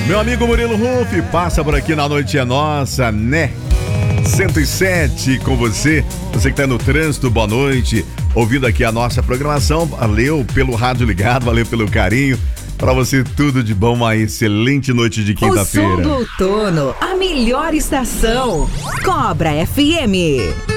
Meu amigo Murilo Ruff passa por aqui na Noite é Nossa, né? 107 com você. Você que tá no trânsito, boa noite. Ouvindo aqui a nossa programação. Valeu pelo rádio ligado, valeu pelo carinho. Pra você tudo de bom, uma excelente noite de quinta-feira. O som do outono, a melhor estação. Cobra FM.